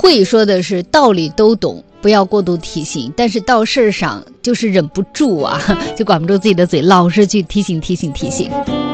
会说的是道理都懂，不要过度提醒，但是到事儿上就是忍不住啊，就管不住自己的嘴，老是去提醒。